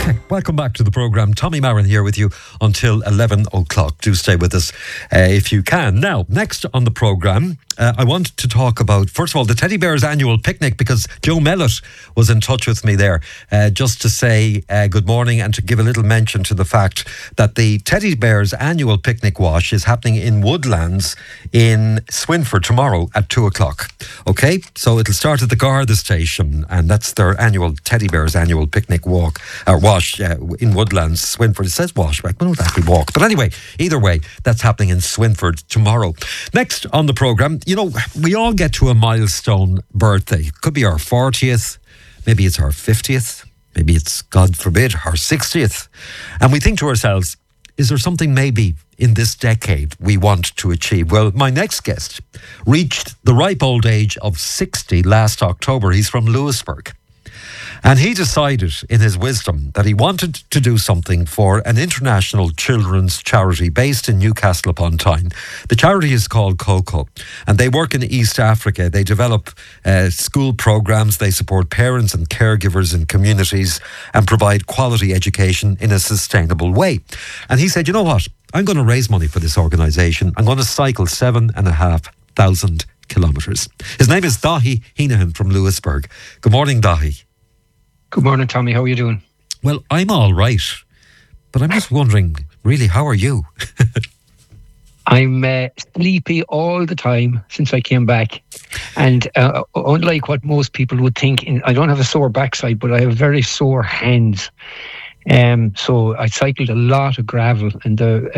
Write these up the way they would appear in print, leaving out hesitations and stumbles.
Okay, welcome back to the programme. Tommy Marin here with you until 11 o'clock. Do stay with us if you can. Now, next on the programme, I want to talk about, first of all, the Teddy Bears annual picnic, because Joe Mellett was in touch with me there just to say good morning and to give a little mention to the fact that the Teddy Bears annual picnic wash is happening in Woodlands in Swinford tomorrow at 2 o'clock. Okay, so it'll start at the Garda station, and that's their annual Teddy Bears annual picnic wash in Woodlands, Swinford. It says wash, but I don't know exactly walk. But anyway, either way, that's happening in Swinford tomorrow. Next on the programme, you know, we all get to a milestone birthday. It could be our 40th, maybe it's our 50th, maybe it's, God forbid, our 60th. And we think to ourselves, is there something maybe in this decade we want to achieve? Well, my next guest reached the ripe old age of 60 last October. He's from Lewisburg. And he decided in his wisdom that he wanted to do something for an international children's charity based in Newcastle upon Tyne. The charity is called COCO, and they work in East Africa. They develop school programs, they support parents and caregivers in communities and provide quality education in a sustainable way. And he said, you know what, I'm going to raise money for this organisation. I'm going to cycle 7,500 kilometres. His name is Dahi Heenahan from Lewisburg. Good morning, Dahi. Good morning, Tommy. How are you doing? Well, I'm all right, but I'm just wondering, really, how are you? I'm sleepy all the time since I came back. And unlike what most people would think, I don't have a sore backside, but I have very sore hands. So I cycled a lot of gravel, and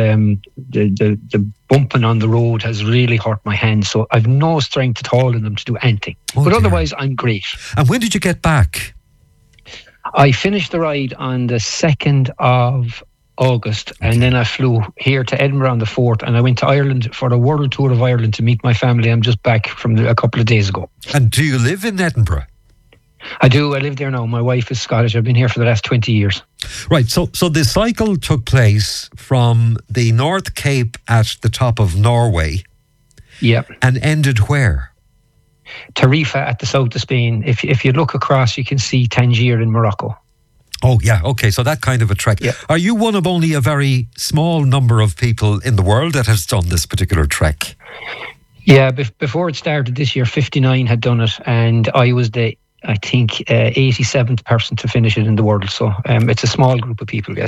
the bumping on the road has really hurt my hands. So I've no strength at all in them to do anything. Oh, but dear. Otherwise, I'm great. And when did you get back? I finished the ride on the 2nd of August, and then I flew here to Edinburgh on the 4th, and I went to Ireland for the World Tour of Ireland to meet my family. I'm just back from a couple of days ago. And do you live in Edinburgh? I do. I live there now. My wife is Scottish. I've been here for the last 20 years. Right. So the cycle took place from the North Cape at the top of Norway. Yep. And ended where? Tarifa at the south of Spain. If you look across, you can see Tangier in Morocco. Oh, yeah. Okay, so that kind of a trek. Yeah. Are you one of only a very small number of people in the world that has done this particular trek? Yeah, before it started this year, 59 had done it, and I was the 87th person to finish it in the world. So it's a small group of people, yes.